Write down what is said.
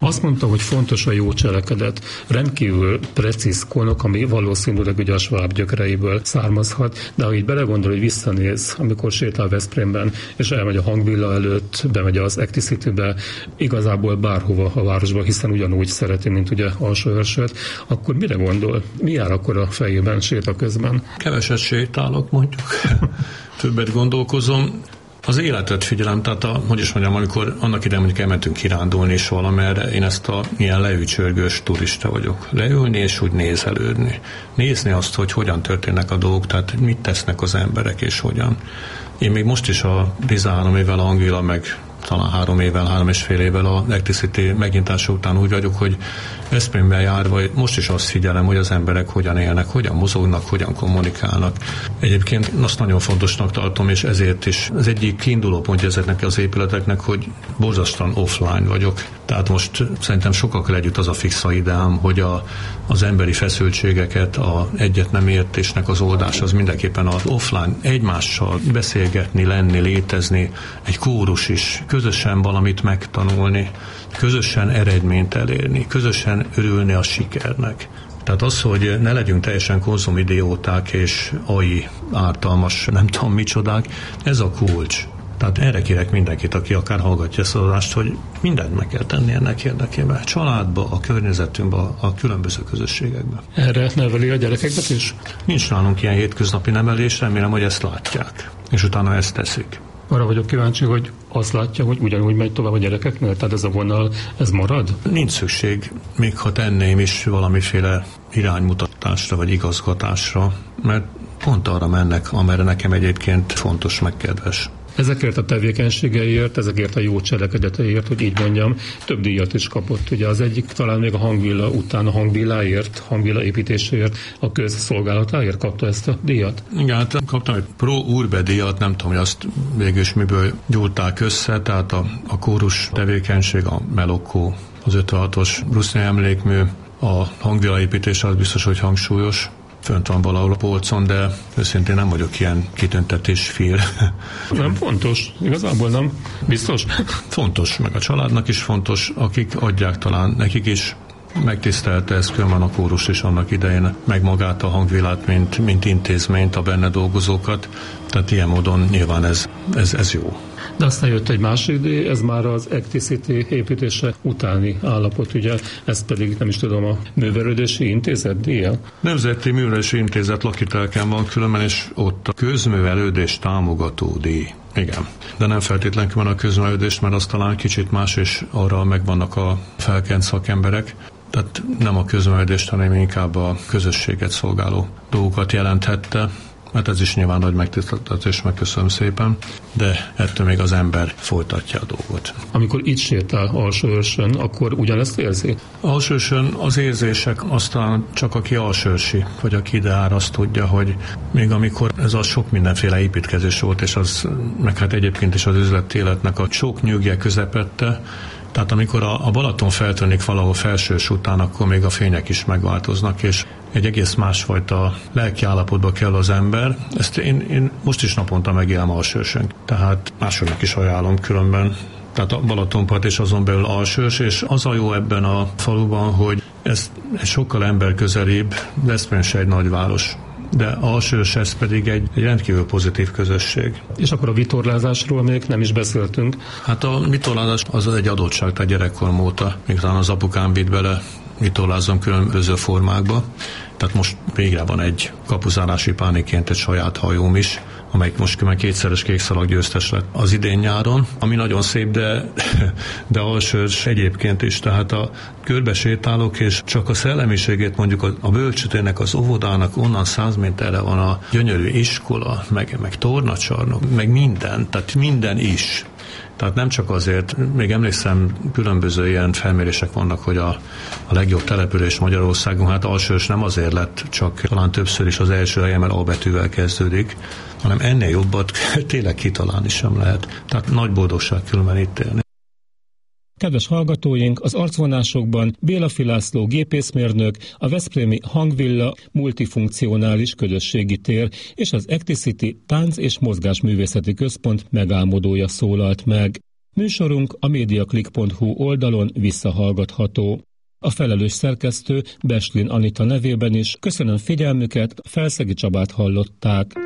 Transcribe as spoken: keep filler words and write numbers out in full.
Azt mondta, hogy fontos a jó cselekedet. Rendkívül precíz konok, ami valószínűleg ugye a sváb gyökereiből származhat, de ha így belegondol, hogy visszanéz, amikor sétál Veszprémben, és elmegy a Hangvilla előtt, bemegy az Acticity-be, igazából bárhova a városba, hiszen ugyanúgy szereti, mint ugye Alsóörsöt, akkor mire gondol? Mi jár akkor a fejében séta közben? Keveset sétálok, mondjuk. Többet gondolkozom. Az életet figyelem, tehát a, hogy is mondjam, amikor annak idején mondjuk elmentünk kirándulni is valamerre, én ezt a ilyen leücsörgős turista vagyok. Leülni és úgy nézelődni. Nézni azt, hogy hogyan történnek a dolgok, tehát mit tesznek az emberek és hogyan. Én még most is a tizenhárom évvel a Hangvilla, meg talán három évvel, három és fél évvel a Acticity megnyitása után úgy vagyok, hogy Veszprémben járva most is azt figyelem, hogy az emberek hogyan élnek, hogyan mozognak, hogyan kommunikálnak. Egyébként azt nagyon fontosnak tartom, és ezért is az egyik kiinduló pontja ezeknek az épületeknek, hogy borzasztóan offline vagyok. Tehát most szerintem sokakkal együtt az a fixa ideám, hogy a, az emberi feszültségeket, a egyet nem értésnek az oldás az mindenképpen az offline, egymással beszélgetni, lenni, létezni, egy kórus is, közösen valamit megtanulni, közösen eredményt elérni, közösen örülni a sikernek. Tehát az, hogy ne legyünk teljesen konzumidióták és ai ártalmas nem tudom micsodák, ez a kulcs. Tehát erre kérek mindenkit, aki akár hallgatja ezt az adást, hogy mindent meg kell tenni ennek érdekében. A családba, a környezetünkbe, a különböző közösségekben. Erre neveli a gyerekeket is? Nincs nálunk ilyen hétköznapi nevelés, remélem, hogy ezt látják, és utána ezt teszik. Arra vagyok kíváncsi, hogy azt látja, hogy ugyanúgy megy tovább a gyerekeknél? Tehát ez a vonal, ez marad? Nincs szükség, még ha tenném is valamiféle iránymutatásra vagy igazgatásra, mert pont arra mennek, amerre nekem egyébként fontos, meg kedves. Ezekért a tevékenységeiért, ezekért a jó cselekedeteiért, hogy így mondjam, több díjat is kapott. Ugye az egyik talán még a Hangvilla után a Hangvilláért, Hangvilla építéséért, a közszolgálatáért kapta ezt a díjat? Igen, hát kaptam egy Pro Urbe díjat, nem tudom, hogy azt végül is miből gyúrták össze, tehát a, a kórus tevékenység, a Melokkó, az ötvenhatos Brusznyai emlékmű, a Hangvilla építés az biztos, hogy hangsúlyos. Fönt van valahol a polcon, de őszintén nem vagyok ilyen kitüntetésfél. Nem fontos, igazából nem. Biztos? Fontos, meg a családnak is fontos, akik adják talán nekik is. Megtisztelte ez különben a kórus is annak idején, meg magát a Hangvillát, mint, mint intézményt, a benne dolgozókat. Tehát ilyen módon nyilván ez, ez, ez jó. De aztán jött egy másik díj, ez már az Acticity építése utáni állapot, ugye, ez pedig nem is tudom, a Művelődési Intézet díja? Nemzeti Művelődési Intézet lakitelken van különben, és ott a közművelődés támogató díj. Igen, de nem feltétlenül a közművelődés, mert az talán kicsit más, és arra megvannak a felkent szakemberek. Tehát nem a közművelődést, hanem inkább a közösséget szolgáló dolgokat jelenthette. Mert ez is nyilván nagy megtiszteltetés, megköszönöm szépen, de ettől még az ember folytatja a dolgot. Amikor itt sétál Alsóörsön, akkor ugyanezt érzi? Alsóörsön az érzések aztán csak aki alsóörsi, vagy aki ide áll, azt tudja, hogy még amikor ez a sok mindenféle építkezés volt, és az, meg hát egyébként is az üzleti életnek a sok nyűgje közepette, tehát amikor a, a Balaton feltűnik valahol Felsős után, akkor még a fények is megváltoznak, és egy egész másfajta lelki állapotba kell az ember. Ezt én, én most is naponta megélem Alsóörsön. Tehát másoknak is ajánlom különben. Tehát a Balatonpart és azon belül Alsóörs, és az a jó ebben a faluban, hogy ez sokkal emberközelibb, Veszprém se egy nagyváros. De Alsóörs ez pedig egy, egy rendkívül pozitív közösség. És akkor a vitorlázásról még nem is beszéltünk. Hát a vitorlázás az egy adottság, tehát gyerekkorom óta, még talán az apukám vitt bele, vitorlázom különböző formákba. Tehát most végre van egy kapuzárási pániként egy saját hajóm is, amelyik most már kétszeres kékszalag győztes lett az idén nyáron, ami nagyon szép, de, de Alsóörs egyébként is, tehát a körbe sétálok, és csak a szellemiségét mondjuk a, a bölcsőtének, az óvodának, onnan száz méterre van a gyönyörű iskola, meg, meg tornacsarnok, meg minden, tehát minden is. Tehát nem csak azért, még emlékszem, különböző ilyen felmérések vannak, hogy a, a legjobb település Magyarországon, hát Alsóörs nem azért lett, csak talán többször is az első helyen, mert A betűvel kezdődik, hanem ennél jobbat tényleg kitalálni sem lehet. Tehát nagy boldogság különben itt élni. Kedves hallgatóink, az arcvonásokban Bélafi László gépészmérnök, a veszprémi Hangvilla multifunkcionális közösségi tér és az Acticity Tánc- és Mozgásművészeti Központ megálmodója szólalt meg. Műsorunk a mediaclick pont hu oldalon visszahallgatható. A felelős szerkesztő Beslin Anita nevében is köszönöm figyelmüket, Felszegi Csabát hallották.